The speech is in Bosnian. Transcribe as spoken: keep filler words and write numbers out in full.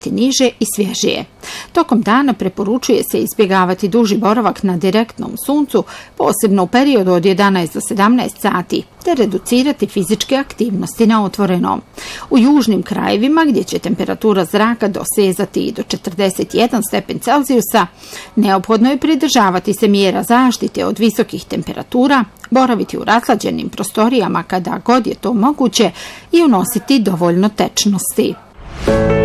niže i svježije. Tokom dana preporučuje se izbjegavati duži boravak na direktnom suncu, posebno u periodu od jedanaest do sedamnaest sati, te reducirati fizičke aktivnosti na otvorenom. U južnim krajevima, gdje će temperatura zraka dosezati i do četrdeset jedan stepen Celzijusa, neophodno je pridržavati se mjera zaštite od visokih temperatura, boraviti u rashlađenim prostorijama kada god je to moguće i unositi dovoljno tečnosti.